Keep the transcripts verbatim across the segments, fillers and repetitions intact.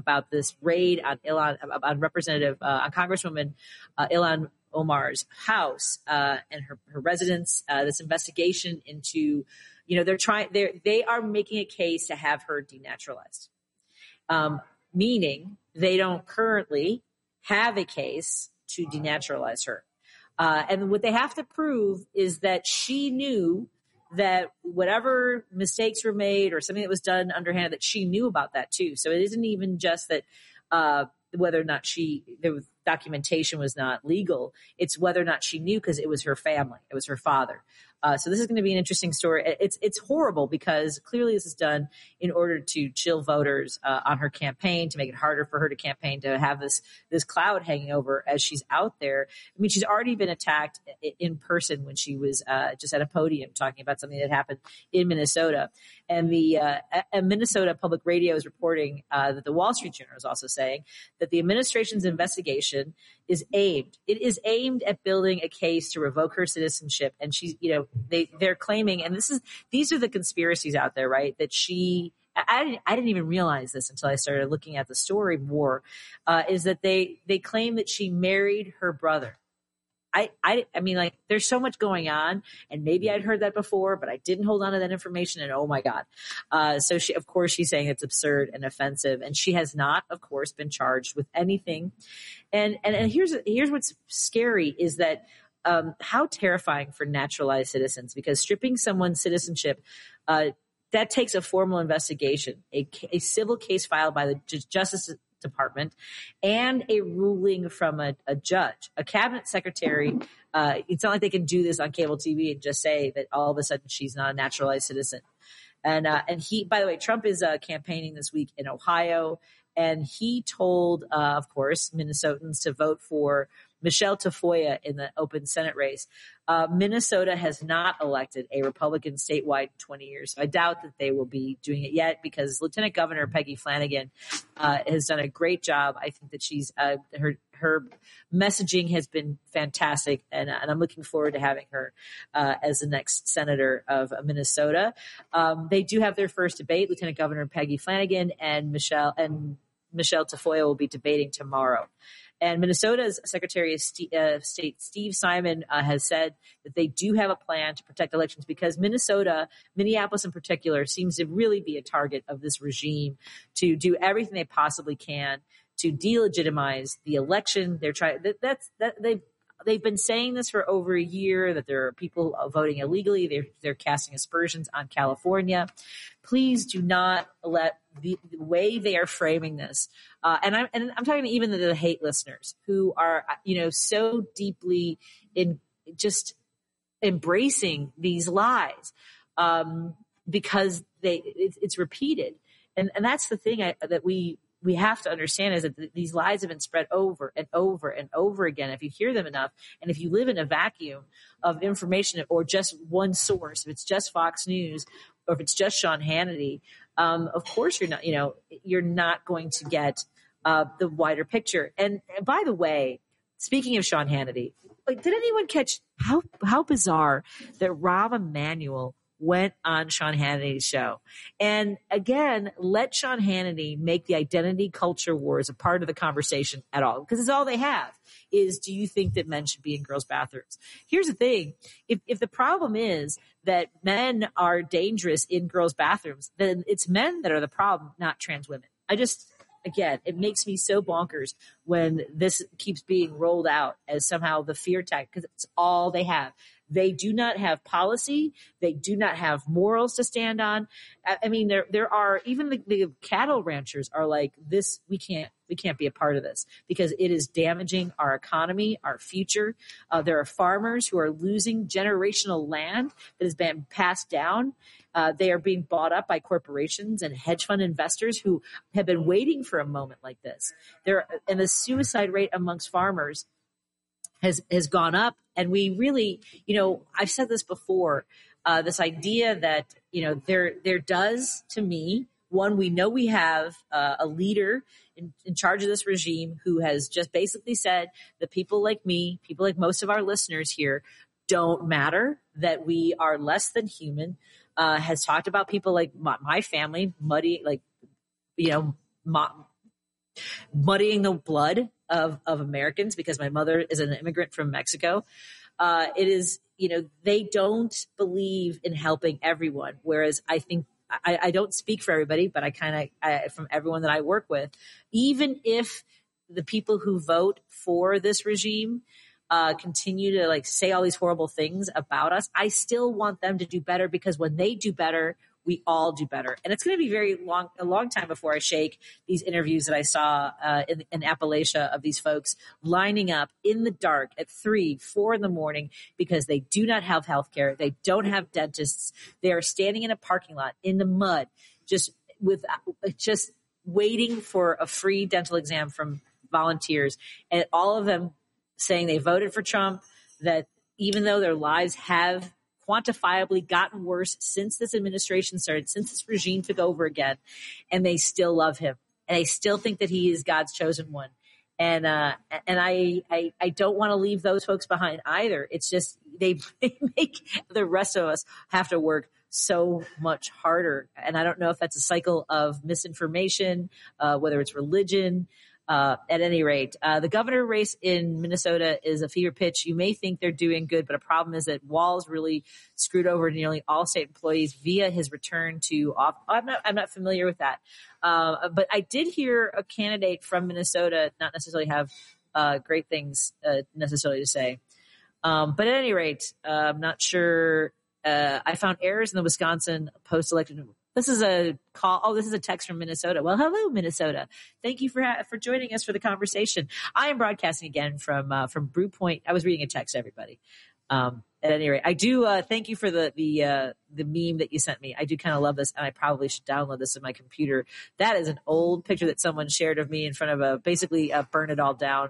about this raid on Ilhan, on Representative, uh, on Congresswoman uh, Ilhan Omar's house uh, and her, her residence. Uh, this investigation into, you know, they're trying, they they are making a case to have her denaturalized, um, meaning they don't currently have a case to denaturalize her. Uh, and what they have to prove is that she knew that whatever mistakes were made or something that was done underhand, that she knew about that too. So it isn't even just that uh, whether or not she, the documentation was not legal. It's whether or not she knew, because it was her family. It was her father. Uh, so this is going to be an interesting story. It's it's horrible because clearly this is done in order to chill voters uh, on her campaign, to make it harder for her to campaign, to have this this cloud hanging over as she's out there. I mean, she's already been attacked in person when she was uh, just at a podium talking about something that happened in Minnesota. And the uh, a Minnesota Public Radio is reporting uh, that the Wall Street Journal is also saying that the administration's investigation is aimed. It is aimed at building a case to revoke her citizenship. And she's, you know, they, they're claiming, and this is, these are the conspiracies out there, right? That she, I didn't, I didn't even realize this until I started looking at the story more, uh, is that they, they claim that she married her brother. I, I, I mean, like, there's so much going on, and maybe I'd heard that before, but I didn't hold on to that information, and oh my God. Uh, so she, of course, she's saying it's absurd and offensive, and she has not, of course, been charged with anything. And, and, and here's, here's what's scary is that, um, how terrifying for naturalized citizens, because stripping someone's citizenship, uh, that takes a formal investigation, a, a civil case filed by the Justice Department, and a ruling from a, a judge, a cabinet secretary. Uh, it's not like they can do this on cable T V and just say that all of a sudden she's not a naturalized citizen. And uh, and he, by the way, Trump is uh, campaigning this week in Ohio, and he told, uh, of course, Minnesotans to vote for Michelle Tafoya in the open Senate race. Uh, Minnesota has not elected a Republican statewide in twenty years. So I doubt that they will be doing it yet, because Lieutenant Governor Peggy Flanagan uh, has done a great job. I think that she's uh, her her messaging has been fantastic, and, uh, and I'm looking forward to having her uh, as the next senator of Minnesota. Um, they do have their first debate. Lieutenant Governor Peggy Flanagan and Michelle and Michelle Tafoya will be debating tomorrow. And Minnesota's Secretary of State, Steve Simon, uh, has said that they do have a plan to protect elections, because Minnesota, Minneapolis in particular, seems to really be a target of this regime to do everything they possibly can to delegitimize the election. They're trying. That, that's that they've they've been saying this for over a year, that there are people voting illegally. They're they're casting aspersions on California. Please do not let the, the way they are framing this, uh, and I'm and I'm talking to even the, the hate listeners who are, you know, so deeply in just embracing these lies, um, because they it's, it's repeated, and and that's the thing I, that we. we have to understand is that th- these lies have been spread over and over and over again. If you hear them enough, and if you live in a vacuum of information or just one source, if it's just Fox News or if it's just Sean Hannity, um, of course you're not, you know, you're not going to get uh, the wider picture. And, and by the way, speaking of Sean Hannity, like, did anyone catch how how bizarre that Rahm Emanuel went on Sean Hannity's show? And again, let Sean Hannity make the identity culture wars a part of the conversation at all, because it's all they have is, do you think that men should be in girls' bathrooms? Here's the thing. If, if the problem is that men are dangerous in girls' bathrooms, then it's men that are the problem, not trans women. I just, again, it makes me so bonkers when this keeps being rolled out as somehow the fear tactic, because it's all they have. They do not have policy. They do not have morals to stand on. I, I mean, there there are even the, the cattle ranchers are like, this. We can't we can't be a part of this because it is damaging our economy, our future. Uh, there are farmers who are losing generational land that has been passed down. Uh, they are being bought up by corporations and hedge fund investors who have been waiting for a moment like this. There and the suicide rate amongst farmers has has gone up. And we really, you know, I've said this before, uh, this idea that, you know, there there does, to me, one, we know we have uh, a leader in, in charge of this regime who has just basically said that people like me, people like most of our listeners here, don't matter, that we are less than human, uh, has talked about people like my, my family, muddy, like, you know, my, muddying the blood of, of Americans because my mother is an immigrant from Mexico. Uh, it is, you know, they don't believe in helping everyone. Whereas I think I, I don't speak for everybody, but I kind of, from everyone that I work with, even if the people who vote for this regime uh, continue to like say all these horrible things about us, I still want them to do better, because when they do better, we all do better. And it's going to be very long, a long time before I shake these interviews that I saw uh, in, in Appalachia of these folks lining up in the dark at three, four in the morning because they do not have health care. They don't have dentists. They are standing in a parking lot in the mud, just with, just waiting for a free dental exam from volunteers. And all of them saying they voted for Trump, that even though their lives have quantifiably gotten worse since this administration started, since this regime took over again, and they still love him, and they still think that he is God's chosen one. And uh, and I, I I don't want to leave those folks behind either. It's just they, they make the rest of us have to work so much harder. And I don't know if that's a cycle of misinformation, uh, whether it's religion. Uh, at any rate, uh, the governor race in Minnesota is a fever pitch. You may think they're doing good, but a problem is that Walz really screwed over nearly all state employees via his return to off. I'm not, I'm not familiar with that. Uh, but I did hear a candidate from Minnesota not necessarily have uh, great things uh, necessarily to say. Um, but at any rate, uh, I'm not sure. Uh, I found errors in the Wisconsin post-election. This is a call. Oh, this is a text from Minnesota. Well, hello, Minnesota. Thank you for ha- for joining us for the conversation. I am broadcasting again from uh, from Brew Point. I was reading a text to everybody. Um, at any rate, I do uh, thank you for the the uh, the meme that you sent me. I do kind of love this, and I probably should download this in my computer. That is an old picture that someone shared of me in front of a basically a burn it all down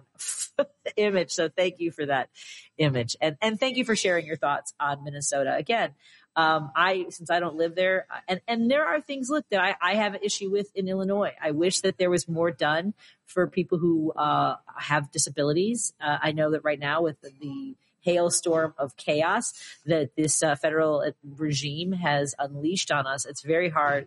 image. So thank you for that image, and and thank you for sharing your thoughts on Minnesota again. Um, I, since I don't live there, and, and there are things, look, that I, I have an issue with in Illinois. I wish that there was more done for people who, uh, have disabilities. Uh, I know that right now with the, the hailstorm of chaos that this uh, federal regime has unleashed on us, it's very hard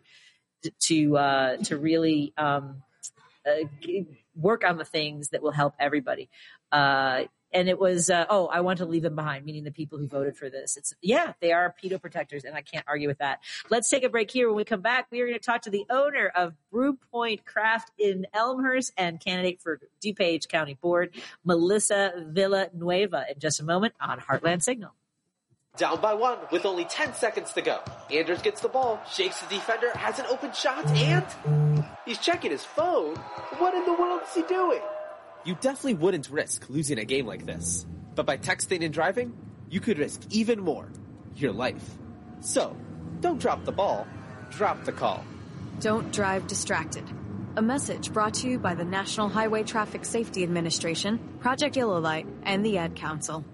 to, uh, to really, um, uh, work on the things that will help everybody. Uh, And it was, uh, oh, I want to leave them behind, meaning the people who voted for this. It's, yeah, they are pedo protectors, and I can't argue with that. Let's take a break here. When we come back, we are going to talk to the owner of Brew Point Craft in Elmhurst and candidate for DuPage County Board, Melissa Villanueva, in just a moment on Heartland Signal. Down by one with only ten seconds to go. Anders gets the ball, shakes the defender, has an open shot, and he's checking his phone. What in the world is he doing? You definitely wouldn't risk losing a game like this. But by texting and driving, you could risk even more, your life. So, don't drop the ball, drop the call. Don't drive distracted. A message brought to you by the National Highway Traffic Safety Administration, Project Yellow Light, and the Ad Council.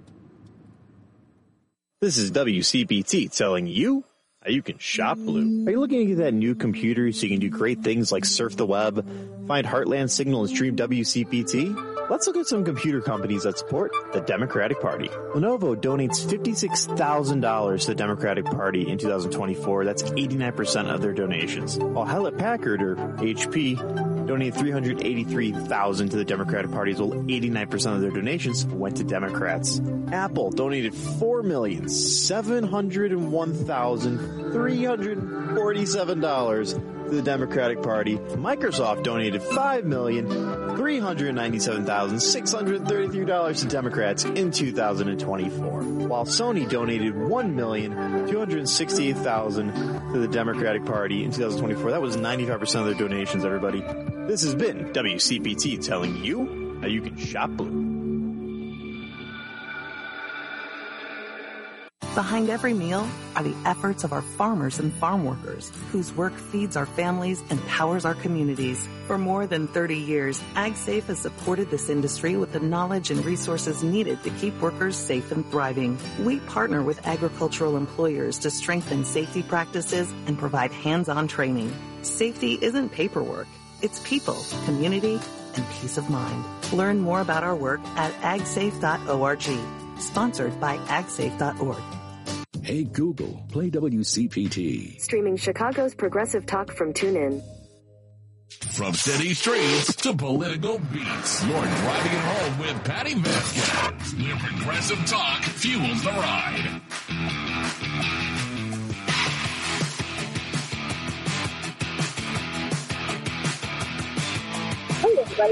This is W C P T telling you how you can shop Blue. Are you looking to get that new computer so you can do great things like surf the web, find Heartland Signal, and stream W C P T? Let's look at some computer companies that support the Democratic Party. Lenovo donates fifty-six thousand dollars to the Democratic Party in two thousand twenty-four. That's eighty-nine percent of their donations. While Hewlett-Packard, or H P, donated three hundred eighty-three thousand dollars to the Democratic Party, as well eighty-nine percent of their donations went to Democrats. Apple donated four million seven hundred one thousand three hundred forty-seven dollars to the Democratic Party. Microsoft donated five million three hundred ninety-seven thousand six hundred thirty-three dollars to Democrats in two thousand twenty-four, while Sony donated one million two hundred sixty-eight thousand dollars to the Democratic Party in two thousand twenty-four. That was ninety-five percent of their donations, everybody. This has been W C P T telling you how you can shop Blue. Behind every meal are the efforts of our farmers and farm workers, whose work feeds our families and powers our communities. For more than thirty years, AgSafe has supported this industry with the knowledge and resources needed to keep workers safe and thriving. We partner with agricultural employers to strengthen safety practices and provide hands-on training. Safety isn't paperwork. It's people, community, and peace of mind. Learn more about our work at ag safe dot org. Sponsored by ag safe dot org. Hey Google, play W C P T. Streaming Chicago's progressive talk from TuneIn. From city streets to political beats, you're driving it home with Patty Vasquez. Where progressive talk fuels the ride. Hey, everybody.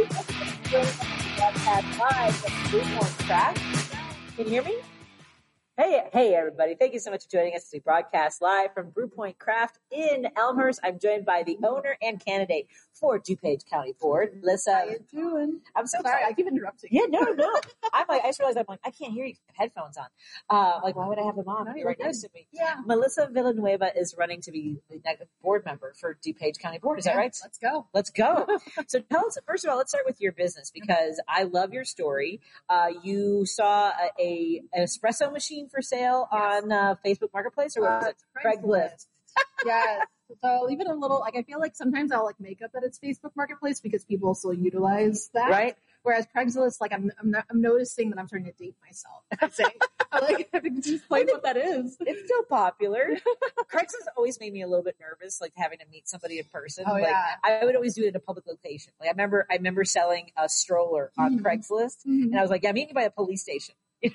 Podcast live from Blue Point Craft. Can you hear me? Hey, hey, everybody. Thank you so much for joining us as we broadcast live from Brew Point Craft in Elmhurst. I'm joined by the owner and candidate for DuPage County Board, Melissa. How you doing? I'm so sorry. excited. I keep interrupting. Yeah, no, no. I'm like, I just realized I'm like, I can't hear you. I have headphones on. Uh, like, why would I have them on? No, You're you're right good. next to me. Yeah. Melissa Villanueva is running to be the next board member for DuPage County Board. Is Yeah, that right? Let's go. Let's go. So tell us, first of all, let's start with your business because I love your story. Uh, you saw a, a an espresso machine for sale Yes. on uh, Facebook Marketplace, or what was Uh, it? Craigslist. Yes. So even a little, like, I feel like sometimes I'll like make up that it's Facebook Marketplace because people still utilize that. Right. Whereas Craigslist, like, I'm, I'm, not, I'm noticing that I'm starting to date myself. I'd say. I like having to explain what that is. It's still popular. Craigslist always made me a little bit nervous, like having to meet somebody in person. Oh, like, yeah. I would always do it in a public location. Like I remember, I remember selling a stroller on Mhm. Craigslist, Mhm. and I was like, "Yeah, meet me by a police station."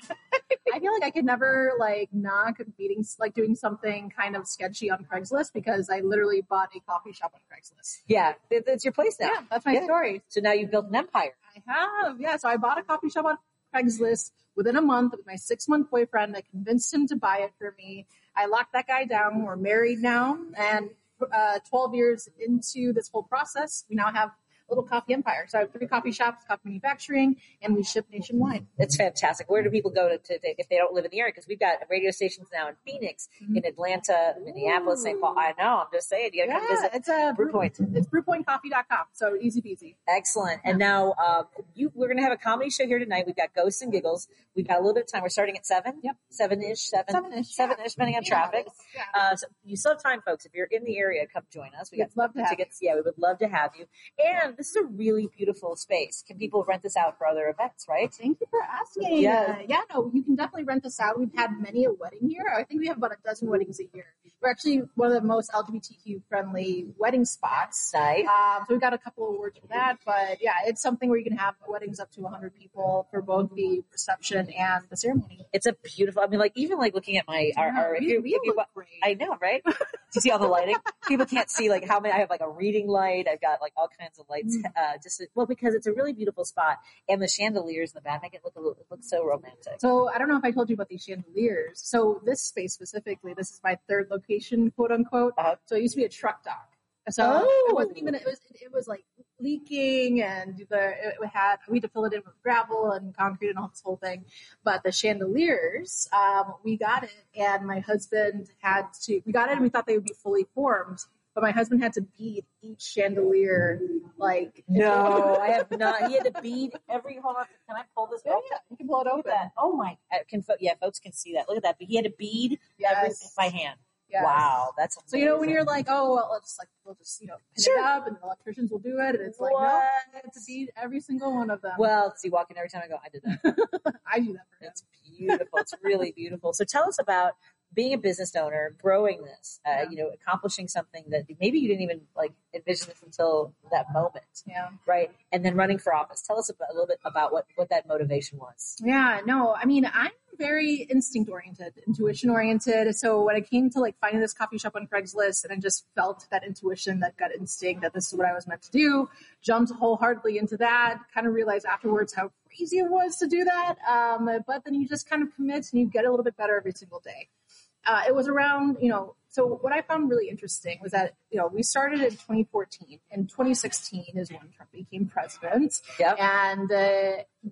I feel like I could never like knock meeting, like doing something kind of sketchy on Craigslist because I literally bought a coffee shop on Craigslist. Yeah, it, it's your place now. Yeah, that's my Yeah. story. So now you've built an empire. I have, yeah. So I bought a coffee shop on Craigslist within a month with my six month boyfriend. I convinced him to buy it for me. I locked that guy down. We're married now. And uh, twelve years into this whole process, we now have a little coffee empire. So I have three coffee shops, coffee manufacturing, and we ship nationwide. It's fantastic. Where do people go to, to if they don't live in the area? Because we've got radio stations now in Phoenix, Mm-hmm. in Atlanta, Minneapolis, Saint Paul. I know. I'm just saying. You got to come Yeah, visit. it's a Brew Point. It's brew point coffee dot com. So easy peasy. Excellent. And now uh, you, we're going to have a comedy show here tonight. We've got Ghosts and Giggles. We've got a little bit of time. We're starting at seven. Yep. Seven-ish, seven. Seven-ish, Seven-ish, yeah. depending on Yeah. traffic. Yeah. Uh, so you still have time, folks. If you're in the area, come join us. We got We'd love to have tickets. Yeah, we would love to have you. And this is a really beautiful space. Can people rent this out for other events, right? Thank you for asking. Yeah. Uh, yeah, no, you can definitely rent this out. We've had many a wedding here. I think we have about a dozen weddings a year. We're actually one of the most L G B T Q friendly wedding spots. Nice. Um, so we got a couple of awards for that. But yeah, it's something where you can have weddings up to one hundred people for both the reception and the ceremony. It's a beautiful, I mean, like, even like looking at my, our, our, if we, you, we if you, look great. I know, right? Do you see all the lighting? People can't see like how many, I have like a reading light. I've got like all kinds of lights, Mm. uh, just, well, because it's a really beautiful spot and the chandeliers in the back make it look a little, it looks so romantic. So I don't know if I told you about these chandeliers. So this space specifically, this is my third location, quote unquote. Uh-huh. So it used to be a truck dock. So Oh. it wasn't even, it was, it was like leaking and the, it had, we had to fill it in with gravel and concrete and all this whole thing. But the chandeliers, um, we got it and my husband had to, we got it and we thought they would be fully formed. But my husband had to bead each chandelier, like No, I have not. He had to bead every, hold on, can I pull this Yeah, open? yeah, you can pull it Look open. at that. Oh my, uh, can, fo- yeah, folks can see that. Look at that. But he had to bead everything Yes. by hand. Yes. Wow, that's amazing. So you know when you're like, oh well, let's like we'll just you know pin Sure. it up and the electricians will do it, and it's like no, What? I have to beat every single one of them. Well, see, walking every time I go, I did that. I do that for him. It's beautiful. It's really beautiful. So tell us about being a business owner, growing this, uh, Yeah. you know, accomplishing something that maybe you didn't even like envision this until that moment, Yeah. right? And then running for office. Tell us about, a little bit about what, what that motivation was. Yeah, no, I mean, I'm very instinct oriented, intuition oriented. So when I came to like finding this coffee shop on Craigslist and I just felt that intuition, that gut instinct, that this is what I was meant to do, jumped wholeheartedly into that, kind of realized afterwards how crazy it was to do that. Um, but then you just kind of commit and you get a little bit better every single day. Uh, it was around, you know, so what I found really interesting was that, you know, we started in twenty fourteen and twenty sixteen is when Trump became president. Yep. And uh,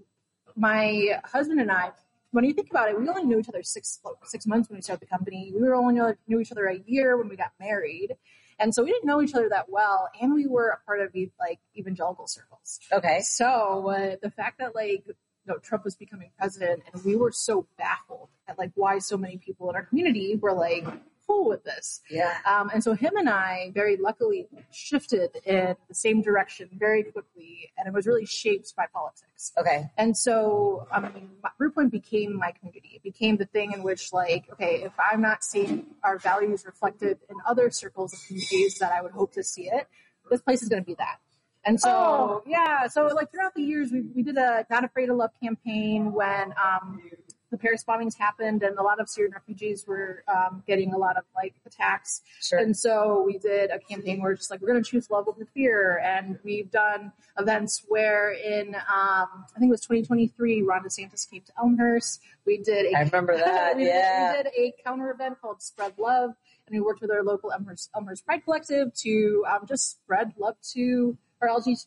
my husband and I, when you think about it, we only knew each other six six months when we started the company. We were only knew, knew each other a year when we got married. And so we didn't know each other that well. And we were a part of like evangelical circles. Okay. So uh, the fact that like, you know, Trump was becoming president and we were so baffled at like why so many people in our community were like cool with this. Yeah. Um, and so him and I very luckily shifted in the same direction very quickly. And it was really shaped by politics. Okay. And so, I mean, Brew Point became my community. It became the thing in which, like, okay, if I'm not seeing our values reflected in other circles of communities that I would hope to see it, this place is going to be that. And so, Oh. yeah, so like throughout the years, we we did a Not Afraid of Love campaign when um, the Paris bombings happened and a lot of Syrian refugees were um, getting a lot of like attacks. Sure. And so we did a campaign where it's just like, we're going to choose love over fear. And we've done events where in, um, I think it was twenty twenty-three, Ron DeSantis came to Elmhurst. We did a, I remember that, we, yeah. did, we did a counter event called Spread Love. And we worked with our local Elmhurst, Elmhurst Pride Collective to um, just spread love to our L G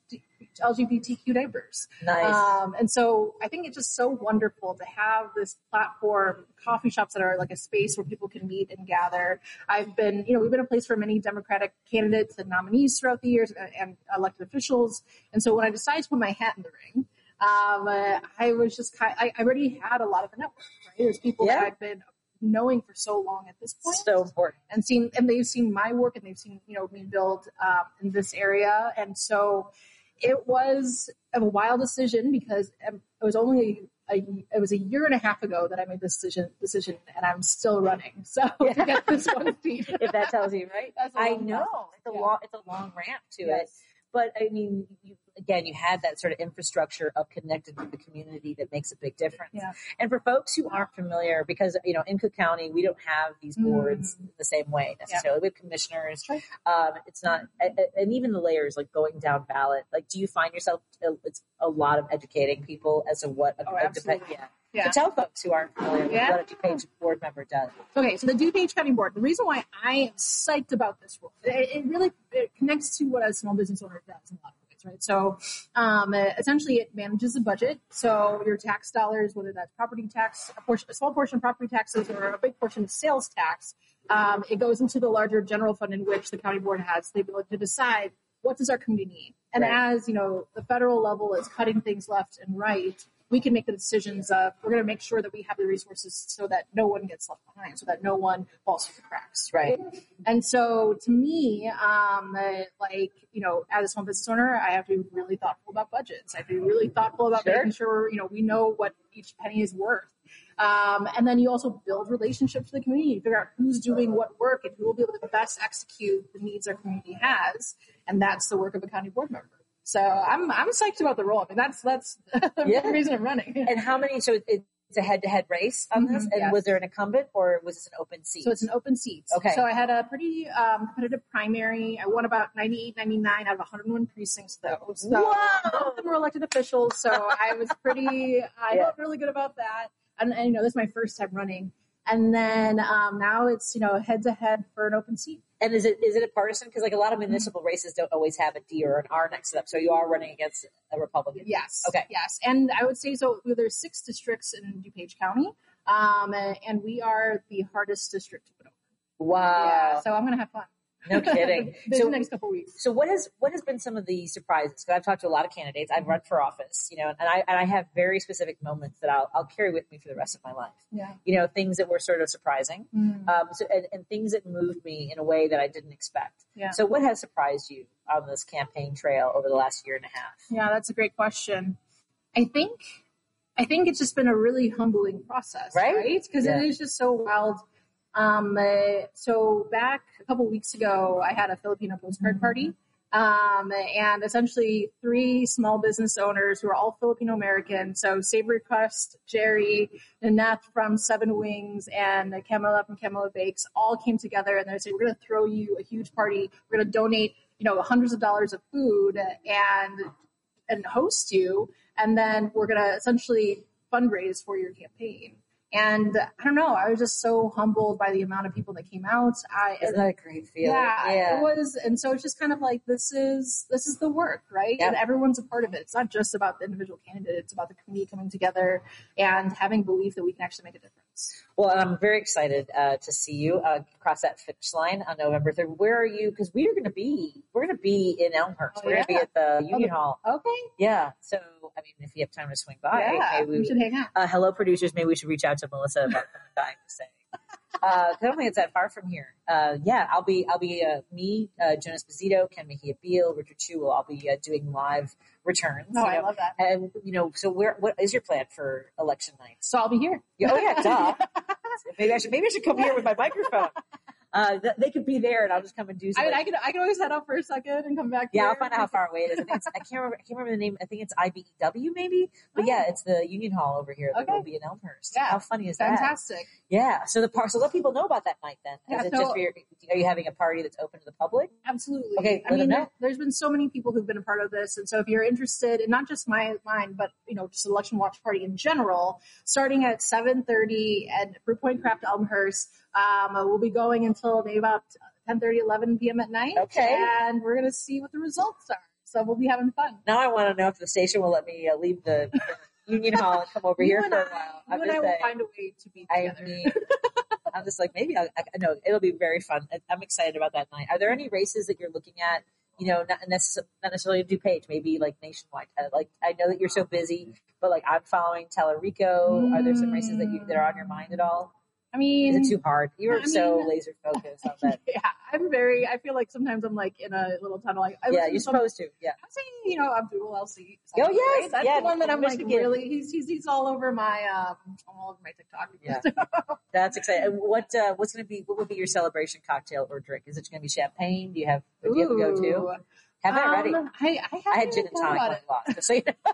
B T Q neighbors. Nice. Um, and so I think it's just so wonderful to have this platform, coffee shops that are like a space where people can meet and gather. I've been, you know, we've been a place for many Democratic candidates and nominees throughout the years and, and elected officials. And so when I decided to put my hat in the ring, um, uh, I was just kind of, I, I already had a lot of a network, right? There's people Yeah. that I've been knowing for so long at this point. So important. And seen, and they've seen my work and they've seen, you know, me build um, in this area. And so it was a wild decision because it was only a, it was a year and a half ago that I made this decision, decision and I'm still running. So Yeah. to get this one seat. If that tells you, right? That's a I long know. process. It's a Yeah. long, it's a long ramp to Yes. it. But I mean, you, again, you had that sort of infrastructure of connected with the community that makes a big difference. Yeah. And for folks who aren't familiar, because, you know, in Cook County, we don't have these boards Mm. the same way necessarily. We have commissioners. Um, it's not, and even the layers like going down ballot. Like, do you find yourself, it's a lot of educating people as to what a, Oh, a absolutely. yeah. Yeah. So tell folks who aren't familiar Yeah. with what a DuPage board member does. Okay, so the DuPage County Board, the reason why I am psyched about this role, it, it really it connects to what a small business owner does in a lot of ways, right? So um, essentially it manages the budget. So your tax dollars, whether that's property tax, a, portion, a small portion of property taxes or a big portion of sales tax, um, it goes into the larger general fund in which the county board has the ability to decide what does our community need. And Right. as, you know, the federal level is cutting things left and right, we can make the decisions of we're going to make sure that we have the resources so that no one gets left behind, so that no one falls through the cracks. Right. And so to me, um, uh, like, you know, as a small business owner, I have to be really thoughtful about budgets. I have to be really thoughtful about Sure. making sure, you know, we know what each penny is worth. Um, and then you also build relationships with the community, figure out who's doing what work and who will be able to best execute the needs our community has. And that's the work of a county board member. So I'm I'm psyched about the role. I mean, that's that's Yeah. the reason I'm running. And how many, so it's a head-to-head race on this? Mhm, And yes. was there an incumbent or was this an open seat? So it's an open seat. Okay. So I had a pretty um, competitive primary. I won about ninety-eight, ninety-nine out of one hundred one precincts, though. So Whoa! both of them were elected officials. So I was pretty, I Yeah. felt really good about that. And, and, you know, this is my first time running. And then um, now it's, you know, head-to-head for an open seat. And is it is it a partisan? Because like a lot of municipal races don't always have a D or an R next to them. So you are running against a Republican. Yes. Okay. Yes. And I would say so. There's six districts in DuPage County, um, and we are the hardest district to put over. Wow. Yeah. So I'm gonna have fun. No kidding. the, So- the next couple weeks. So what has what has been some of the surprises? Because I've talked to a lot of candidates. I've run for office, you know, and I and I have very specific moments that I'll I'll carry with me for the rest of my life. Yeah. You know, things that were sort of surprising, Mm. um, so, and, and things that moved me in a way that I didn't expect. Yeah. So what has surprised you on this campaign trail over the last year and a half? Yeah, that's a great question. I think, I think it's just been a really humbling process, Right? right? Because Yeah. it is just so wild. Um, uh, so back a couple weeks ago, I had a Filipino postcard party. Um, and essentially three small business owners who are all Filipino American. So Savory Crust, Jerry, Nanette from Seven Wings, and Camilla from Camilla Bakes all came together and they said, we're going to throw you a huge party. We're going to donate, you know, hundreds of dollars of food and, and host you. And then we're going to essentially fundraise for your campaign. And I don't know, I was just so humbled by the amount of people that came out. I, Isn't that a great feeling? yeah, Yeah. it was. And so it's just kind of like, this is, this is the work, right? Yep. And everyone's a part of it. It's not just about the individual candidate. It's about the community coming together and having belief that we can actually make a difference. Well, I'm very excited uh, to see you uh, cross that finish line on November third. Where are you? Because we are going to be, we're going to be in Elmhurst. Oh, we're going to yeah. be at the Union Hall. Okay. Yeah. So, I mean, if you have time to swing by, Yeah, maybe we should hang out. Uh, hello, producers. Maybe we should reach out to Melissa about coming by to say. Uh, 'cause I don't think it's that far from here. Uh, yeah, I'll be, I'll be, uh, me, uh, Jonas Bizito, Ken Mejia Beal, Richard Chu will all be uh, doing live returns. Oh, you I know. love that. And, you know, so where, what is your plan for election night? So I'll be here. Yeah, oh yeah, duh. maybe I should, maybe I should come here with my microphone. Uh, th- they could be there, and I'll just come and do I something. mean, I can I can always head out for a second and come back. Yeah, here. I'll find out how far away it is. I, think it's, I can't remember. I can't remember the name. I think it's I B E W maybe. But yeah, it's the Union Hall over here that Okay. will be in Elmhurst. Yeah. How funny is that? Fantastic. Yeah. So the par- so let people know about that night then. Yeah, Is it so- just for your, are you having a party that's open to the public? Absolutely. Okay, I let mean, them know. there, there's been so many people who've been a part of this, and so if you're interested, and not just my mine, but you know, just election watch party in general, starting at seven thirty at Brew Point Craft Elmhurst, um, we'll be going until maybe about ten thirty, eleven p.m. at night. Okay. And we're gonna see what the results are. So we'll be having fun. Now I want to know if the station will let me uh, leave the, the Union Hall and come over You here and for a I- while. You I'm and just I will saying. find a way to be I together. mean, I'm just like, maybe I'll, I know it'll be very fun. I- I'm excited about that night. Are there any races that you're looking at? You know, not, necess- not necessarily DuPage, maybe like nationwide. Uh, like, I know that you're so busy, but like I'm following Tellerico. Are there some races that you that are on your mind at all? I mean, Is it too hard? You were I so mean- laser focused on that. yeah, I'm very. I feel like sometimes I'm like in a little tunnel. Like, I Yeah, listen you're to some- supposed to. Yeah. I'm saying, you know, Abdul L C. Oh, yes, right? That's yeah, the one that I'm like Michigan. really. He's he's he's all over my um all over my TikTok. Yeah. That's exciting. And What uh, what's going to be? What would be your celebration cocktail or drink? Is it going to be champagne? Do you have? Do you have a go to? Ooh. Have that ready. Um, I I, I had haven't gin and thought tonic about when it. I lost. Just so you know.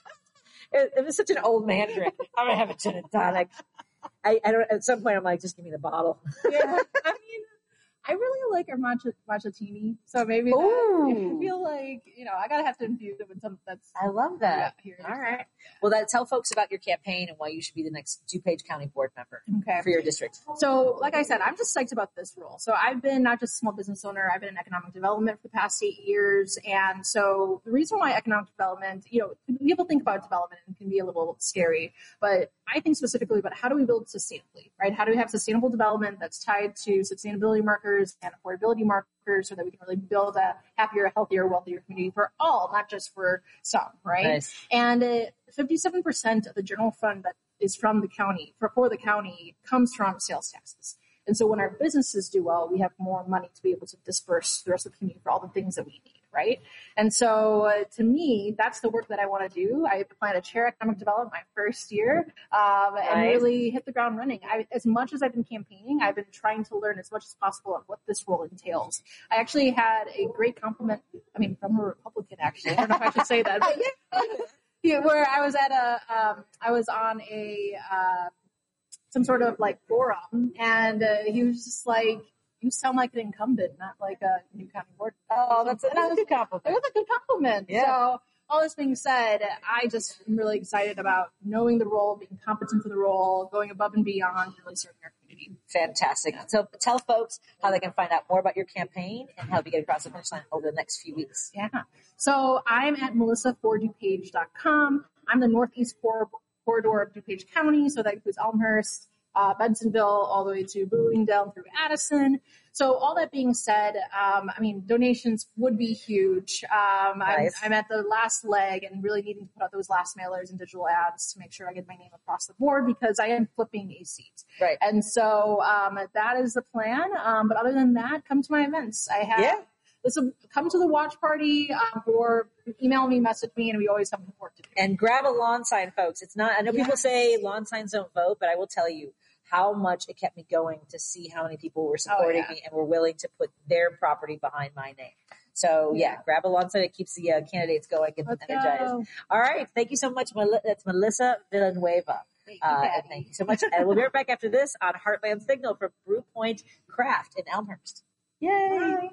it, it was such an old man drink. I'm gonna have a gin and tonic. I, I don't. At some point, I'm like, just give me the bottle. Yeah, I mean, I really like our matcha matchatini, so maybe that, Ooh. I feel like you know I gotta have to infuse it with something that's. I love that. Yeah, here. All right. Well, that tell folks about your campaign and why you should be the next DuPage County board member Okay. for your district. So, like I said, I'm just psyched about this role. So, I've been not just a small business owner, I've been in economic development for the past eight years. And so, the reason why economic development, you know, people think about development and it can be a little scary, but I think specifically about how do we build sustainably, right? How do we have sustainable development that's tied to sustainability markers and affordability markers so that we can really build a happier, healthier, wealthier community for all, not just for some, right? Nice. And uh, fifty-seven percent of the general fund that is from the county, for, for the county, comes from sales taxes. And so when our businesses do well, we have more money to be able to disperse the rest of the community for all the things that we need, right? And so uh, to me, that's the work that I want to do. I plan to chair economic development my first year um, and Nice. really hit the ground running. I, as much as I've been campaigning, I've been trying to learn as much as possible on what this role entails. I actually had a great compliment, I mean, from a Republican, actually. I don't know if I should say that. But yeah, where I was at a, um, I was on a, uh, some sort of like forum, and uh, he was just like, "You sound like an incumbent, not like a new county board." Oh, that's a, And I that's a was- good compliment. It was a good compliment. Yeah. So all this being said, I just am really excited about knowing the role, being competent for the role, going above and beyond, and really serving our community. Fantastic. So tell folks how they can find out more about your campaign and help you get across the finish line over the next few weeks. Yeah. So I'm at melissa for dupage dot com. I'm the northeast cor- corridor of DuPage County, so that includes Elmhurst, uh, Bensonville, all the way to Bloomingdale through Addison. So all that being said, um, I mean, donations would be huge. Um, Nice. I'm, I'm at the last leg and really needing to put out those last mailers and digital ads to make sure I get my name across the board because I am flipping a seat. Right. And so um, that is the plan. Um, but other than that, come to my events. I have Yeah. listen, come to the watch party um, or email me, message me, and we always have work to do. And grab a lawn sign, folks. It's not, I know people Yes. say lawn signs don't vote, but I will tell you how much it kept me going to see how many people were supporting yeah. me and were willing to put their property behind my name. So yeah, Yeah. grab a lawn sign. It keeps the uh, candidates going and Let's energized. go. All right. Thank you so much. Mel- That's Melissa Villanueva. Thank you, Uh, and Patty. thank you so much. And we'll be right back after this on Heartland Signal from Brew Point Craft in Elmhurst. Yay.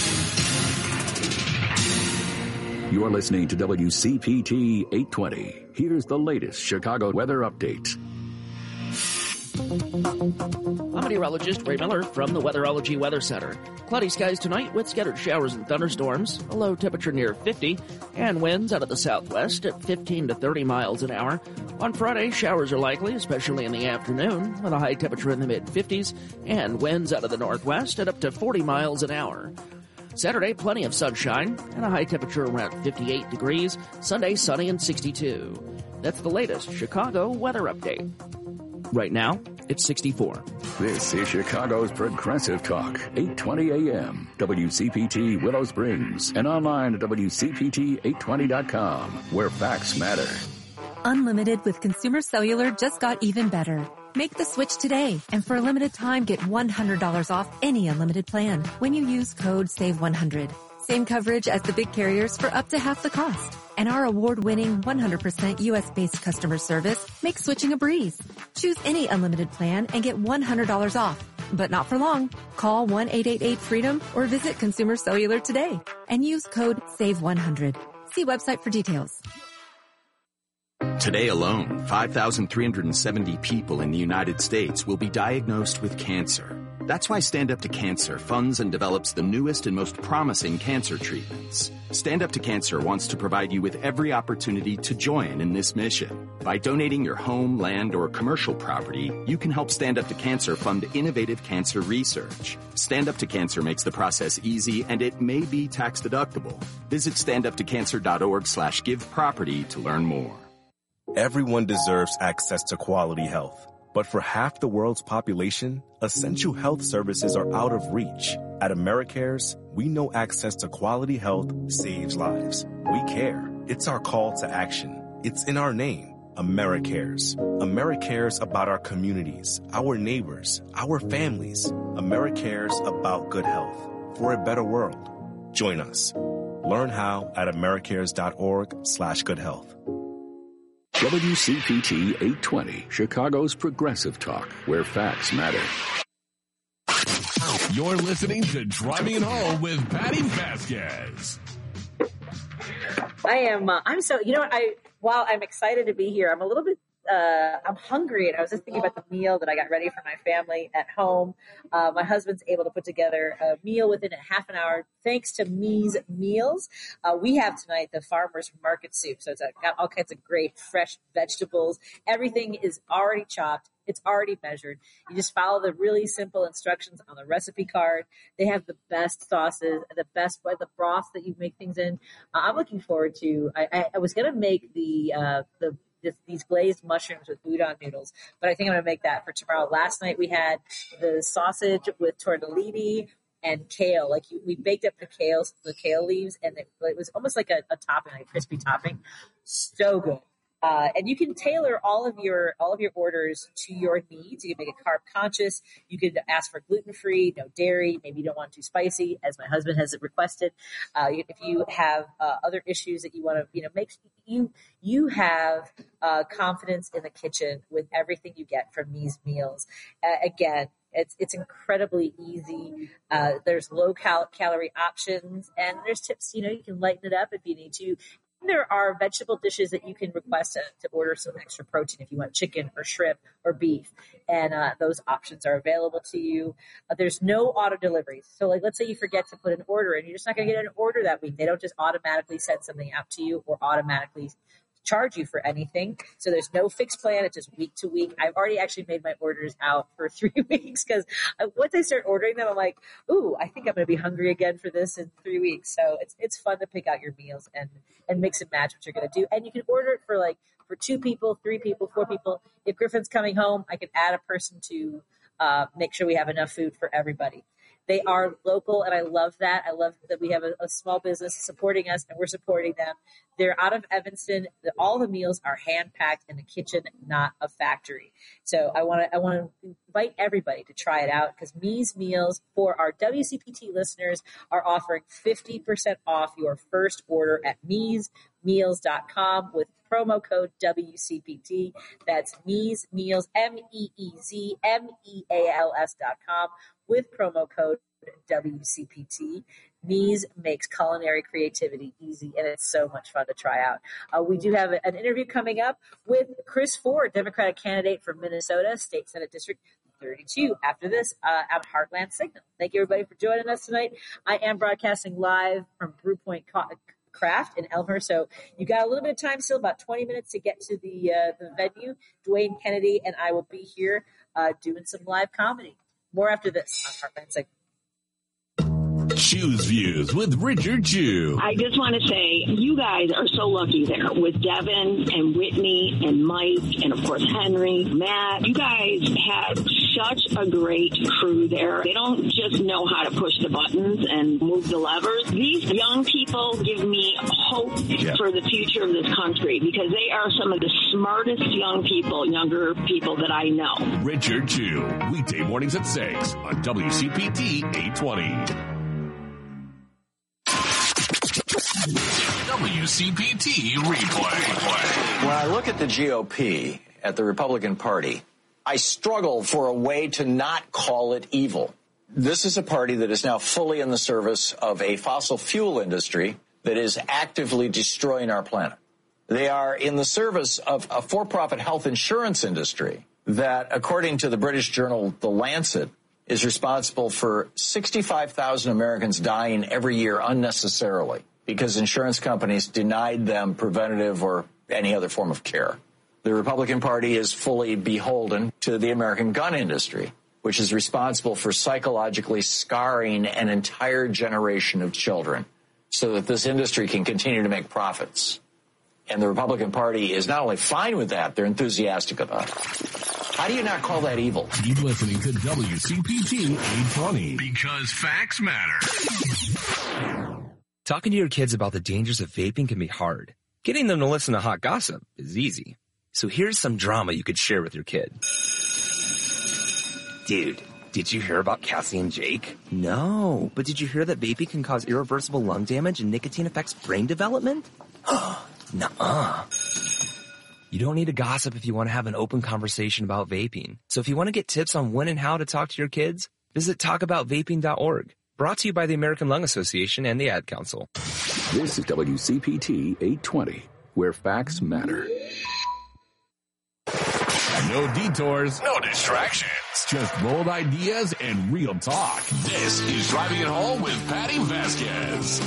You're listening to W C P T eight twenty. Here's the latest Chicago weather update. I'm meteorologist Ray Miller from the Weatherology Weather Center. Cloudy skies tonight with scattered showers and thunderstorms, a low temperature near fifty, and winds out of the southwest at fifteen to thirty miles an hour. On Friday, showers are likely, especially in the afternoon, with a high temperature in the mid-fifties, and winds out of the northwest at up to forty miles an hour. Saturday, plenty of sunshine, and a high temperature around fifty-eight degrees. Sunday, sunny and sixty-two. That's the latest Chicago weather update. Right now, it's sixty-four. This is Chicago's Progressive Talk, eight twenty A M, W C P T Willow Springs, and online at W C P T eight twenty dot com, where facts matter. Unlimited with Consumer Cellular just got even better. Make the switch today, and for a limited time, get one hundred dollars off any unlimited plan when you use code save one hundred. Same coverage as the big carriers for up to half the cost. And our award-winning one hundred percent U S-based customer service makes switching a breeze. Choose any unlimited plan and get one hundred dollars off. But not for long. Call one eight eight eight freedom or visit Consumer Cellular today and use code save one hundred. See website for details. Today alone, five thousand three hundred seventy people in the United States will be diagnosed with cancer. That's why Stand Up to Cancer funds and develops the newest and most promising cancer treatments. Stand Up to Cancer wants to provide you with every opportunity to join in this mission. By donating your home, land, or commercial property, you can help Stand Up to Cancer fund innovative cancer research. Stand Up to Cancer makes the process easy, and it may be tax deductible. Visit standuptocancer.org slash give property to learn more. Everyone deserves access to quality health. But for half the world's population, essential health services are out of reach. At AmeriCares, we know access to quality health saves lives. We care. It's our call to action. It's in our name, AmeriCares. AmeriCares about our communities, our neighbors, our families. AmeriCares about good health for a better world. Join us. Learn how at americares.org slash good health. W C P T eight twenty, Chicago's progressive talk, where facts matter. You're listening to Driving It Home with Patty Vasquez. I am, uh, I'm so, you know what, I, while I'm excited to be here, I'm a little bit, uh, I'm hungry, and I was just thinking about the meal that I got ready for my family at home. Uh, my husband's able to put together a meal within a half an hour, thanks to Me's Meals. Uh, we have tonight the farmer's market soup, so it's got all kinds of great fresh vegetables. Everything is already chopped. It's already measured. You just follow the really simple instructions on the recipe card. They have the best sauces, the best the broth that you make things in. Uh, I'm looking forward to. I, I, I was going to make the uh, the this, these glazed mushrooms with udon noodles, but I think I'm going to make that for tomorrow. Last night we had the sausage with tortellini and kale. Like you, we baked up the kale, the kale leaves, and it, it was almost like a, a topping, like a crispy topping. So good. Uh, and you can tailor all of your all of your orders to your needs. You can make it carb conscious. You could ask for gluten free, no dairy. Maybe you don't want too spicy, as my husband has requested. Uh, if you have uh, other issues that you want to, you know, make you you have uh, confidence in the kitchen with everything you get from Me's Meals. Uh, again. It's it's incredibly easy. Uh, there's low cal- calorie options, and there's tips. You know, you can lighten it up if you need to. There are vegetable dishes that you can request to, to order some extra protein if you want chicken or shrimp or beef, and uh, those options are available to you. Uh, there's no auto deliveries. So, like, let's say you forget to put an order in, you're just not going to get an order that week. They don't just automatically send something out to you or automatically charge you for anything. So there's no fixed plan. It's just week to week. I've already actually made my orders out for three weeks because once I start ordering them, I'm like, ooh, I think I'm going to be hungry again for this in three weeks. So it's it's fun to pick out your meals and, and mix and match what you're going to do. And you can order it for like for two people, three people, four people. If Griffin's coming home, I can add a person to uh, make sure we have enough food for everybody. They are local, and I love that. I love that we have a, a small business supporting us, and we're supporting them. They're out of Evanston. All the meals are hand-packed in the kitchen, not a factory. So I want to I want to invite everybody to try it out because Me's Meals, for our W C P T listeners, are offering fifty percent off your first order at me's meals dot com with promo code W C P T. That's Me's Meals, M E E Z M E A L S dot com with promo code W C P T. Me's makes culinary creativity easy, and it's so much fun to try out. Uh, we do have an interview coming up with Chris Ford, Democratic candidate from Minnesota, State Senate District thirty-two. After this, uh, at Heartland Signal. Thank you, everybody, for joining us tonight. I am broadcasting live from Brew Point Co- Craft in Elmhurst, so you got a little bit of time still, about twenty minutes to get to the uh, the venue. Dwayne Kennedy and I will be here uh, doing some live comedy. More after this on Heartland Signal. Choose Views with Richard Chew. I just want to say you guys are so lucky there with Devin and Whitney and Mike and, of course, Henry, Matt. You guys had such a great crew there. They don't just know how to push the buttons and move the levers. These young people give me hope yeah. for the future of this country because they are some of the smartest young people, younger people that I know. Richard Chu, weekday mornings at six on W C P T eight twenty. W C P T replay. When I look at the G O P, at the Republican Party, I struggle for a way to not call it evil. This is a party that is now fully in the service of a fossil fuel industry that is actively destroying our planet. They are in the service of a for-profit health insurance industry that, according to the British journal The Lancet, is responsible for sixty-five thousand Americans dying every year unnecessarily because insurance companies denied them preventative or any other form of care. The Republican Party is fully beholden to the American gun industry, which is responsible for psychologically scarring an entire generation of children so that this industry can continue to make profits. And the Republican Party is not only fine with that, they're enthusiastic about it. How do you not call that evil? Keep listening to W C P T eight twenty because facts matter. Talking to your kids about the dangers of vaping can be hard. Getting them to listen to hot gossip is easy. So here's some drama you could share with your kid. Dude, did you hear about Cassie and Jake? No, but did you hear that vaping can cause irreversible lung damage and nicotine affects brain development? Nuh-uh. You don't need to gossip if you want to have an open conversation about vaping. So if you want to get tips on when and how to talk to your kids, visit talk about vaping dot org. Brought to you by the American Lung Association and the Ad Council. This is W C P T eight twenty, where facts matter. No detours, no distractions, just bold ideas and real talk. This is Driving It Home with Patty Vasquez.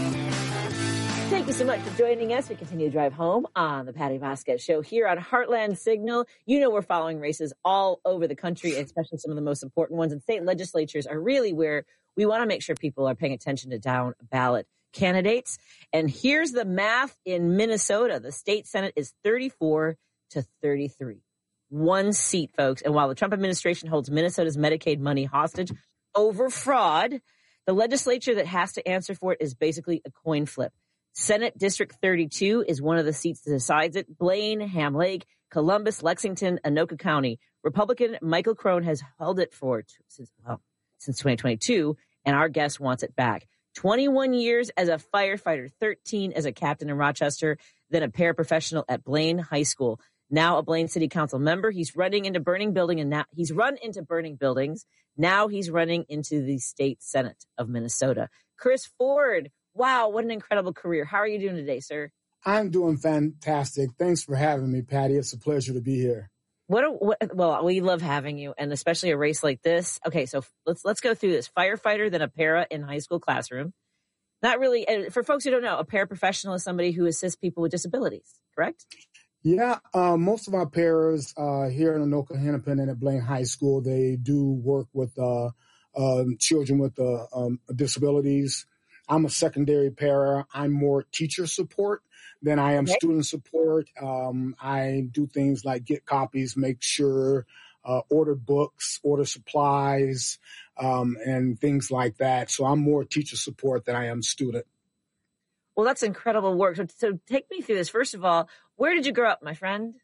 Thank you so much for joining us. We continue to drive home on the Patty Vasquez Show here on Heartland Signal. You know we're following races all over the country, especially some of the most important ones. And state legislatures are really where we want to make sure people are paying attention to down ballot candidates. And here's the math in Minnesota. The state Senate is thirty-four to thirty-three. One seat, folks. And while the Trump administration holds Minnesota's Medicaid money hostage over fraud, the legislature that has to answer for it is basically a coin flip. Senate District thirty-two is one of the seats that decides it. Blaine, Ham Lake, Columbus, Lexington, Anoka County. Republican Michael Crone has held it for since, well, since twenty twenty-two, and our guest wants it back. twenty-one years as a firefighter, thirteen as a captain in Rochester, then a paraprofessional at Blaine High School. Now a Blaine City Council member. He's running into burning building and now he's run into burning buildings. Now he's running into the state Senate of Minnesota. Chris Ford. Wow, what an incredible career. How are you doing today, sir? I'm doing fantastic. Thanks for having me, Patty. It's a pleasure to be here. What, a, what well, we love having you, and especially a race like this. Okay, so let's let's go through this. Firefighter, then a para in high school classroom. Not really, for folks who don't know, a paraprofessional is somebody who assists people with disabilities, correct? Yeah, uh, most of our paras uh, here in Anoka, Hennepin, and at Blaine High School, they do work with uh, uh, children with uh, um, disabilities. I'm a secondary para. I'm more teacher support than I am okay. student support. Um, I do things like get copies, make sure, uh, order books, order supplies, um, and things like that. So I'm more teacher support than I am student. Well, that's incredible work. So, so take me through this. First of all, where did you grow up, my friend?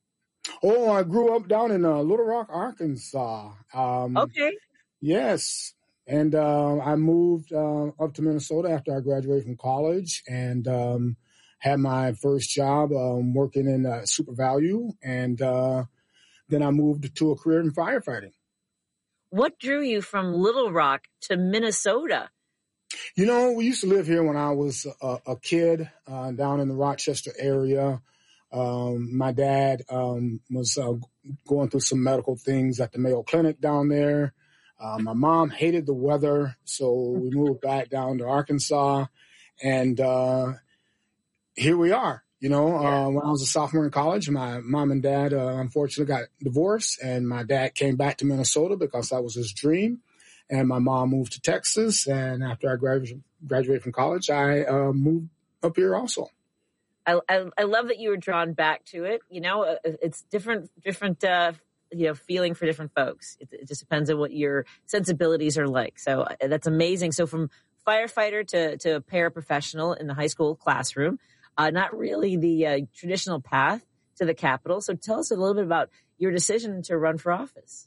Oh, I grew up down in uh, Little Rock, Arkansas. Um, okay. Yes. And uh, I moved uh, up to Minnesota after I graduated from college and um, had my first job um, working in uh, Super Value. And uh, then I moved to a career in firefighting. What drew you from Little Rock to Minnesota? You know, we used to live here when I was a, a kid uh, down in the Rochester area. Um, my dad um, was uh, going through some medical things at the Mayo Clinic down there. Uh, my mom hated the weather, so we moved back down to Arkansas, and uh, here we are. You know, uh, when I was a sophomore in college, my mom and dad, uh, unfortunately, got divorced, and my dad came back to Minnesota because that was his dream, and my mom moved to Texas, and after I graduated, graduated from college, I uh, moved up here also. I, I, I love that you were drawn back to it. You know, it's different, different, uh, you know, feeling for different folks. It, it just depends on what your sensibilities are like. So uh, that's amazing. So from firefighter to, to paraprofessional in the high school classroom, uh, not really the uh, traditional path to the Capitol. So tell us a little bit about your decision to run for office.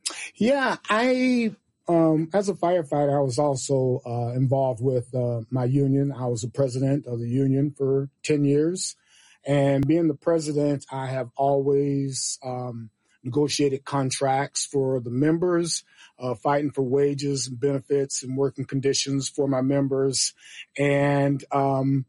Yeah, I, um, as a firefighter, I was also uh, involved with uh, my union. I was the president of the union for ten years. And being the president, I have always um, negotiated contracts for the members, uh, fighting for wages and benefits and working conditions for my members. And um,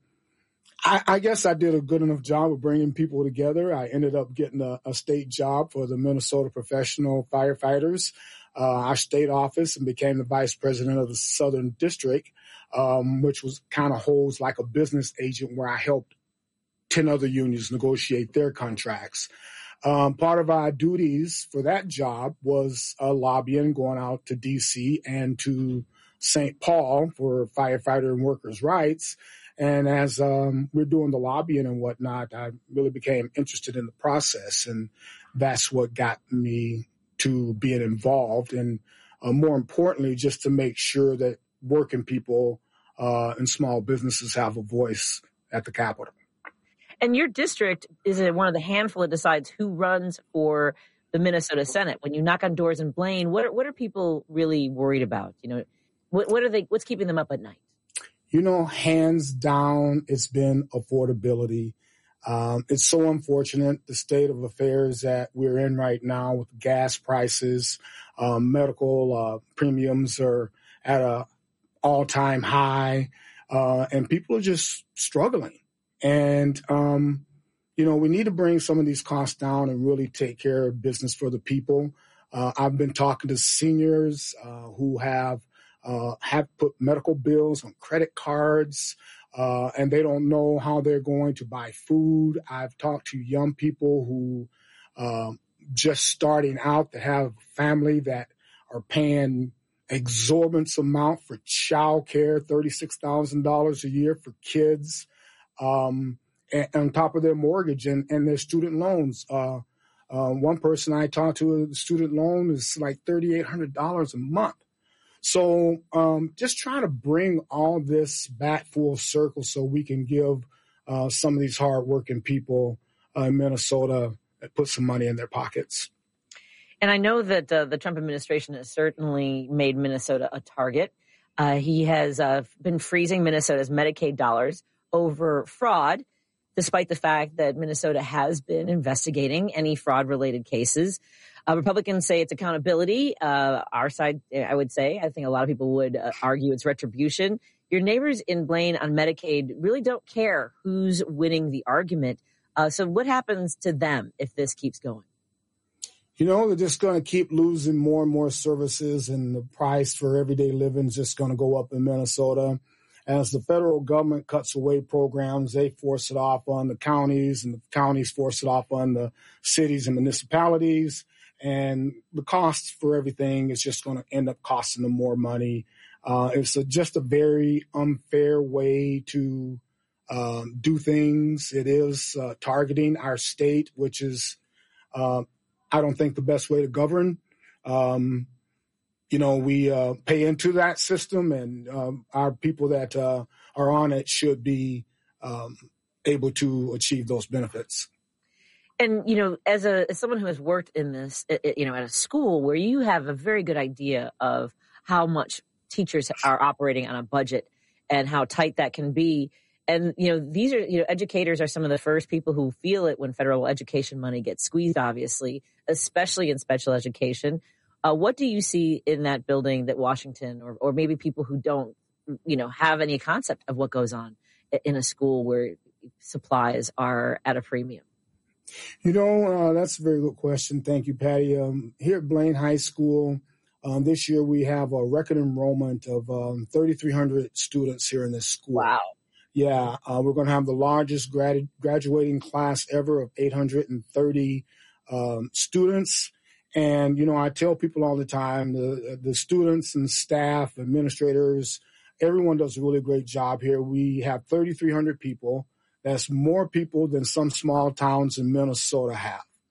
I, I guess I did a good enough job of bringing people together. I ended up getting a, a state job for the Minnesota Professional Firefighters, uh, our state office, and became the vice president of the Southern District, um, which was kind of holds like a business agent where I helped ten other unions negotiate their contracts. Um, part of our duties for that job was uh, lobbying, going out to D C and to Saint Paul for firefighter and workers' rights. And as um, we're doing the lobbying and whatnot, I really became interested in the process. And that's what got me to being involved. And uh, more importantly, just to make sure that working people uh, and small businesses have a voice at the Capitol. And your district is one of the handful that decides who runs for the Minnesota Senate. When you knock on doors in Blaine, what are, what are people really worried about? You know, what, what are they? What's keeping them up at night? You know, hands down, it's been affordability. Um, it's so unfortunate, the state of affairs that we're in right now with gas prices, um, medical uh, premiums are at a all-time high, uh, and people are just struggling. And, um, you know, we need to bring some of these costs down and really take care of business for the people. Uh, I've been talking to seniors uh, who have uh, have put medical bills on credit cards, uh, and they don't know how they're going to buy food. I've talked to young people who uh, just starting out that have a family that are paying exorbitant amount for child care, thirty-six thousand dollars a year for kids. Um, and, on top of their mortgage and, and their student loans. Uh, uh, one person I talked to, the student loan is like three thousand eight hundred dollars a month. So um, just trying to bring all this back full circle so we can give uh, some of these hardworking people uh, in Minnesota put some money in their pockets. And I know that uh, the Trump administration has certainly made Minnesota a target. Uh, he has uh, been freezing Minnesota's Medicaid dollars over fraud, despite the fact that Minnesota has been investigating any fraud-related cases. Uh, Republicans say it's accountability. Uh, our side, I would say, I think a lot of people would uh, argue it's retribution. Your neighbors in Blaine on Medicaid really don't care who's winning the argument. Uh, so what happens to them if this keeps going? You know, they're just going to keep losing more and more services, and the price for everyday living is just going to go up in Minnesota. As the federal government cuts away programs, they force it off on the counties, and the counties force it off on the cities and municipalities. And the cost for everything is just going to end up costing them more money. Uh, it's a, just a very unfair way to um, do things. It is uh, targeting our state, which is, uh, I don't think, the best way to govern. Um, You know, we uh, pay into that system, and um, our people that uh, are on it should be um, able to achieve those benefits. And, you know, as a as someone who has worked in this, you know, at a school where you have a very good idea of how much teachers are operating on a budget and how tight that can be. And, you know, these are, you know, educators are some of the first people who feel it when federal education money gets squeezed, obviously, especially in special education. Uh, what do you see in that building that Washington or, or maybe people who don't, you know, have any concept of what goes on in a school where supplies are at a premium? You know, uh, that's a very good question. Thank you, Patty. Um, here at Blaine High School, um, this year we have a record enrollment of um, thirty-three hundred students here in this school. Wow. Yeah, uh, we're going to have the largest grad- graduating class ever of eight hundred thirty um, students. And, you know, I tell people all the time, the the students and staff, administrators, everyone does a really great job here. We have thirty-three hundred people. That's more people than some small towns in Minnesota have.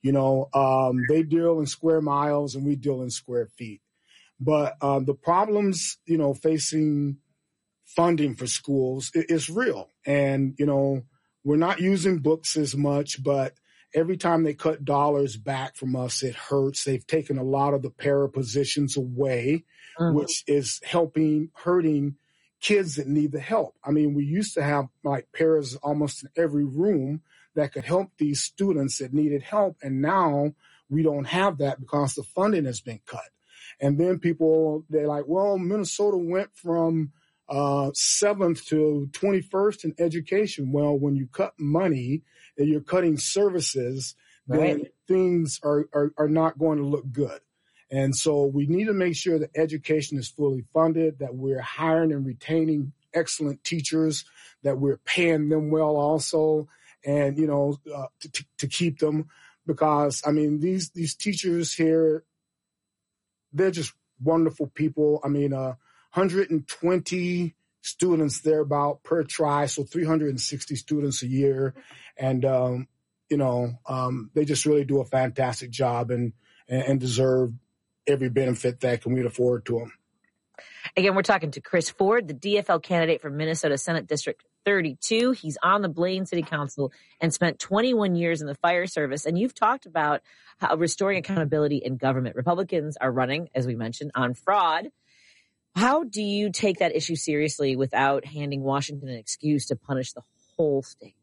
You know, um, they deal in square miles and we deal in square feet. But um, the problems, you know, facing funding for schools is real. And, you know, we're not using books as much, but every time they cut dollars back from us, it hurts. They've taken a lot of the para positions away, mm-hmm. which is helping, hurting kids that need the help. I mean, we used to have like paras almost in every room that could help these students that needed help. And now we don't have that because the funding has been cut. And then people, they're like, well, Minnesota went from uh, seventh to twenty-first in education. Well, when you cut money and you're cutting services, then right. things are, are, are not going to look good. And so we need to make sure that education is fully funded, that we're hiring and retaining excellent teachers, that we're paying them well also, and, you know, uh, to, to keep them. Because, I mean, these, these teachers here, they're just wonderful people. I mean, uh, one hundred twenty students thereabout per try, so three hundred sixty students a year. And, um, you know, um, they just really do a fantastic job and, and, and deserve every benefit that can we afford to them. Again, we're talking to Chris Ford, the D F L candidate for Minnesota Senate District thirty-two. He's on the Blaine City Council and spent twenty-one years in the fire service. And you've talked about how restoring accountability in government. Republicans are running, as we mentioned, on fraud. How do you take that issue seriously without handing Washington an excuse to punish the whole state?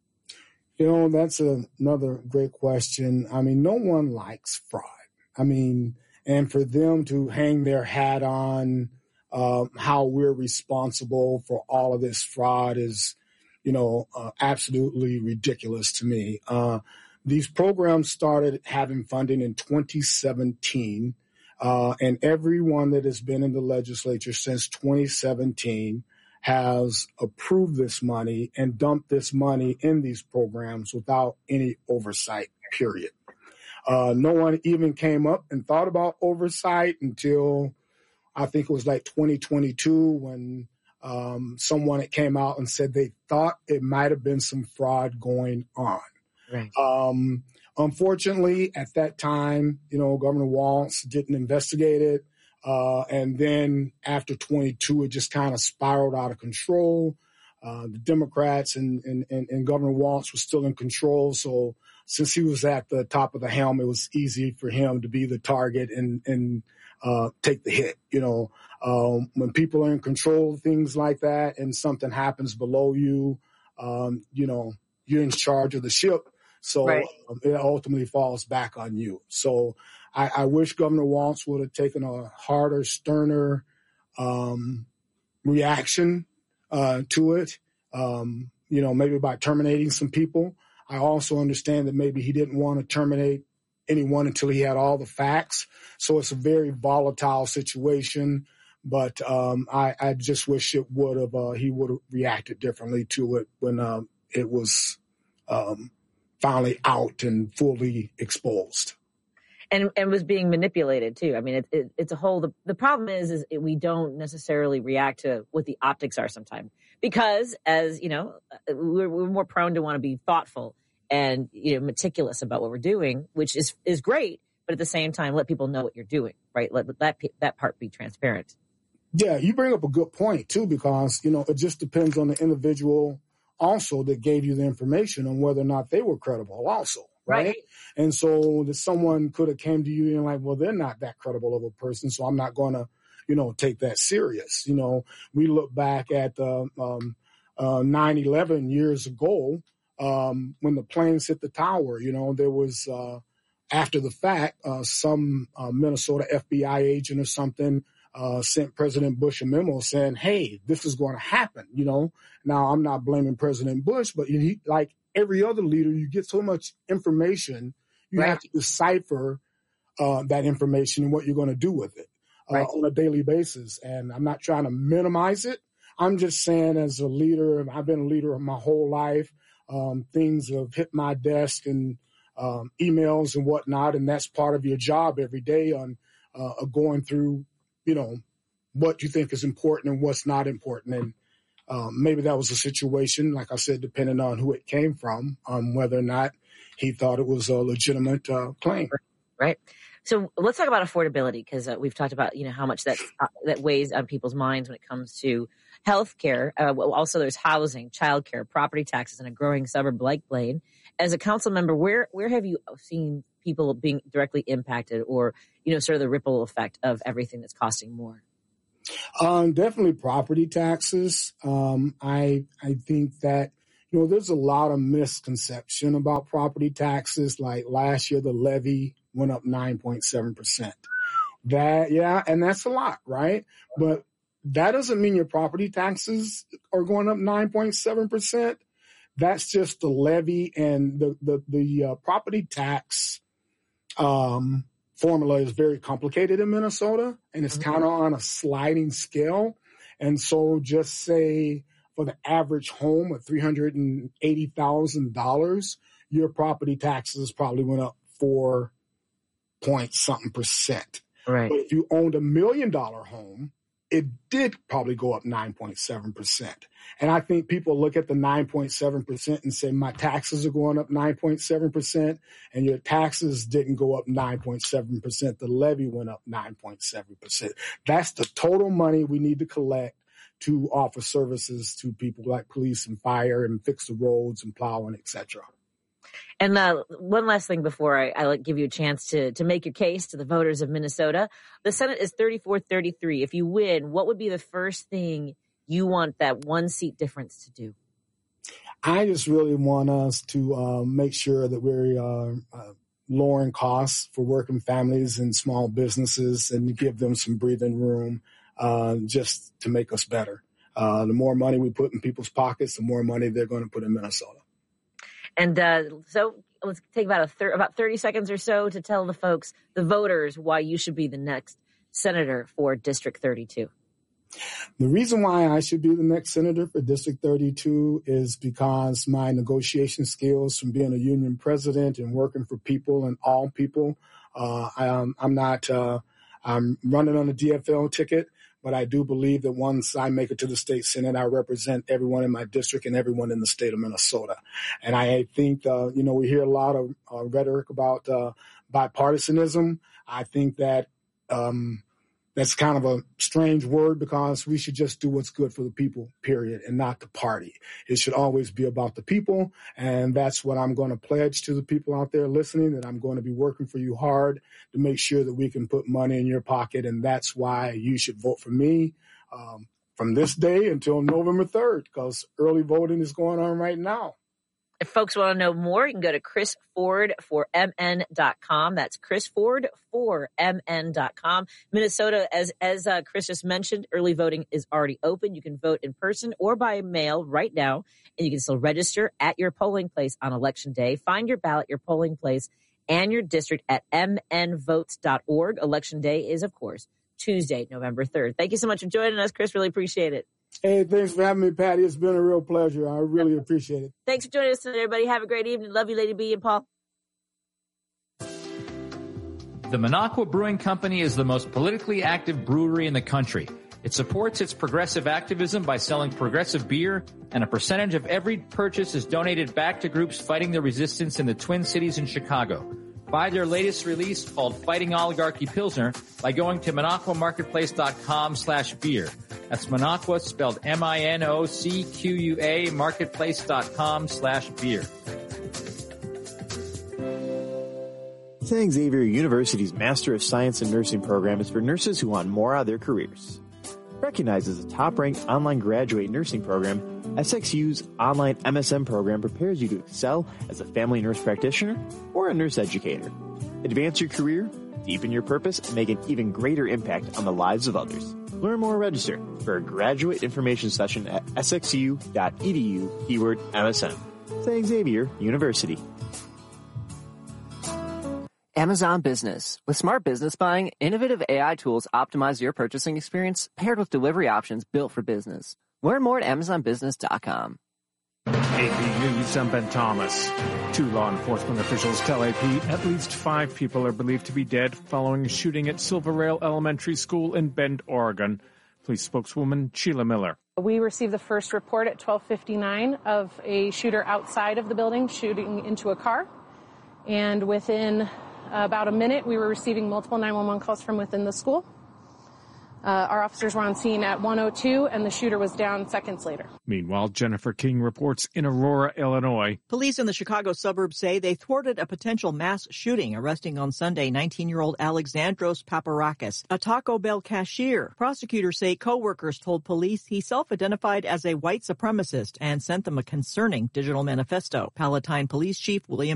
You know, that's a, another great question. I mean, no one likes fraud. I mean, and for them to hang their hat on uh, how we're responsible for all of this fraud is, you know, uh, absolutely ridiculous to me. Uh, these programs started having funding in twenty seventeen, uh, and everyone that has been in the legislature since twenty seventeen has approved this money and dumped this money in these programs without any oversight, period. Uh, no one even came up and thought about oversight until I think it was like twenty twenty-two when um, someone that came out and said they thought it might have been some fraud going on. Right. Um, unfortunately, at that time, you know, Governor Walz didn't investigate it. Uh, and then after twenty-two, it just kind of spiraled out of control. Uh, the Democrats and, and, and, and Governor Walz was still in control. So since he was at the top of the helm, it was easy for him to be the target and, and uh, take the hit. You know, um, when people are in control of things like that and something happens below you, um, you know, you're in charge of the ship. So right. um, it ultimately falls back on you. So I, I wish Governor Walz would have taken a harder, sterner um, reaction uh, to it, um, you know, maybe by terminating some people. I also understand that maybe he didn't want to terminate anyone until he had all the facts. So it's a very volatile situation. But um, I, I just wish it would have uh, he would have reacted differently to it when uh, it was um, finally out and fully exposed. And and was being manipulated too. I mean, it, it, it's a whole. The, the problem is, is we don't necessarily react to what the optics are sometimes because, as you know, we're, we're more prone to want to be thoughtful and you know meticulous about what we're doing, which is is great. But at the same time, let people know what you're doing, right? Let that that part be transparent. Yeah, you bring up a good point too, because you know it just depends on the individual also that gave you the information on whether or not they were credible also. Right? right. And so that someone could have came to you and like, well, they're not that credible of a person, so I'm not going to, you know, take that serious. You know, we look back at the um, uh, nine eleven years ago um, when the planes hit the tower. You know, there was uh, after the fact, uh, some uh, Minnesota F B I agent or something uh, sent President Bush a memo saying, "Hey, this is going to happen." You know, now I'm not blaming President Bush, but he like. Every other leader, you get so much information, you right. have to decipher uh, that information and what you're going to do with it uh, right. on a daily basis. And I'm not trying to minimize it. I'm just saying as a leader, and I've been a leader my whole life, um, things have hit my desk and um, emails and whatnot, and that's part of your job every day on uh, going through, you know, what you think is important and what's not important. And Um, maybe that was a situation, like I said, depending on who it came from, um, whether or not he thought it was a legitimate uh, claim. Right. So let's talk about affordability, because uh, we've talked about, you know, how much that uh, that weighs on people's minds when it comes to health care. Uh, also, there's housing, childcare, property taxes in a growing suburb like Blaine. As a council member, where where have you seen people being directly impacted, or, you know, sort of the ripple effect of everything that's costing more? Um, definitely property taxes. Um, I I think that, you know, there's a lot of misconception about property taxes. Like last year, the levy went up nine point seven percent. That, yeah, and that's a lot, right? But that doesn't mean your property taxes are going up nine point seven percent. That's just the levy, and the, the, the uh, property tax um, formula is very complicated in Minnesota, and it's kind of on a sliding scale. And so just say for the average home of three hundred eighty thousand dollars, your property taxes probably went up four point something percent. Right. But if you owned a million dollar home, it did probably go up nine point seven percent. And I think people look at the nine point seven percent and say, my taxes are going up nine point seven percent, and your taxes didn't go up nine point seven percent. The levy went up nine point seven percent. That's the total money we need to collect to offer services to people like police and fire and fix the roads and plowing, et cetera. And uh, one last thing before I, I give you a chance to to make your case to the voters of Minnesota. The Senate is thirty-four thirty-three. If you win, what would be the first thing you want that one seat difference to do? I just really want us to uh, make sure that we're uh, uh, lowering costs for working families and small businesses, and give them some breathing room uh, just to make us better. Uh, the more money we put in people's pockets, the more money they're going to put in Minnesota. And uh, so let's take about a thir- about thirty seconds or so to tell the folks, the voters, why you should be the next senator for District thirty-two. The reason why I should be the next senator for District thirty-two is because my negotiation skills from being a union president and working for people and all people. Uh, I, um, I'm not uh, I'm running on a D F L ticket, but I do believe that once I make it to the state Senate, I represent everyone in my district and everyone in the state of Minnesota. And I think, uh, you know, we hear a lot of uh, rhetoric about uh, bipartisanism. I think that um, that's kind of a strange word, because we should just do what's good for the people, period, and not the party. It should always be about the people. And that's what I'm going to pledge to the people out there listening, that I'm going to be working for you hard to make sure that we can put money in your pocket. And that's why you should vote for me um, from this day until November third, because early voting is going on right now. If folks want to know more, you can go to chris ford for m n dot com. That's chris ford for m n dot com. Minnesota, as as uh, Chris just mentioned, early voting is already open. You can vote in person or by mail right now, and you can still register at your polling place on Election Day. Find your ballot, your polling place, and your district at m n votes dot org. Election Day is, of course, Tuesday, November third. Thank you so much for joining us, Chris. Really appreciate it. Hey, thanks for having me, Patty. It's been a real pleasure. I really appreciate it. Thanks for joining us today, everybody. Have a great evening. Love you, Lady B and Paul. The Minocqua Brewing Company is the most politically active brewery in the country. It supports its progressive activism by selling progressive beer, and a percentage of every purchase is donated back to groups fighting the resistance in the Twin Cities and Chicago. Buy their latest release called Fighting Oligarchy Pilsner by going to minocqua marketplace dot com slash beer. That's Minocqua, spelled M I N O C Q U A, marketplace dot com slash beer. Saint Xavier University's Master of Science in Nursing program is for nurses who want more out of their careers. Recognized as a top-ranked online graduate nursing program, S X U's online M S M program prepares you to excel as a family nurse practitioner or a nurse educator. Advance your career, deepen your purpose, and make an even greater impact on the lives of others. Learn more or register for a graduate information session at s x u dot e d u keyword M S M. Saint Xavier University. Amazon Business. With smart business buying, innovative A I tools optimize your purchasing experience paired with delivery options built for business. Learn more at amazon business dot com. A P News, I'm Ben Thomas. Two law enforcement officials tell A P at least five people are believed to be dead following a shooting at Silver Rail Elementary School in Bend, Oregon. Police spokeswoman Sheila Miller. We received the first report at twelve fifty-nine of a shooter outside of the building shooting into a car. And within about a minute, we were receiving multiple nine one one calls from within the school. Uh, our officers were on scene at one oh two, and the shooter was down seconds later. Meanwhile, Jennifer King reports in Aurora, Illinois. Police in the Chicago suburbs say they thwarted a potential mass shooting, arresting on Sunday nineteen-year-old Alexandros Paparakis, a Taco Bell cashier. Prosecutors say co-workers told police he self-identified as a white supremacist and sent them a concerning digital manifesto. Palatine Police Chief William